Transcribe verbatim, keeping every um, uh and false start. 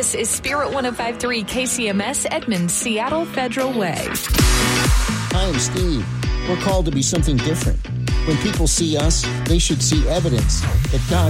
This is Spirit one oh five point three K C M S, Edmonds, Seattle Federal Way. Hi, I'm Steve. We're called to be something different. When people see us, they should see evidence that God